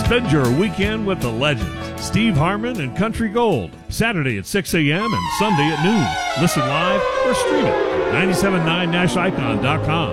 Spend your weekend with the legends, Steve Harmon and Country Gold, Saturday at 6 a.m. and Sunday at noon. Listen live or stream it at 979nashicon.com.